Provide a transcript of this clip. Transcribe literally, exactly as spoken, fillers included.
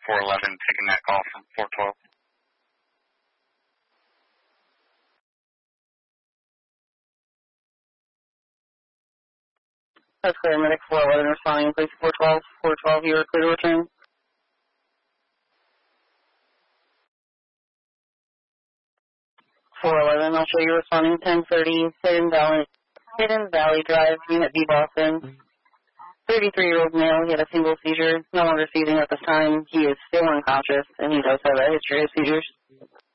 four eleven, taking that call from four twelve. That's clear, medic four eleven responding, please four twelve, four twelve, you are clear to return. four eleven, I'll show you responding ten thirty, Hidden Valley, Hidden Valley Drive, Unit B, Boston. thirty-three-year-old male, he had a single seizure, no longer seizing at this time. He is still unconscious, and he does have a history of seizures.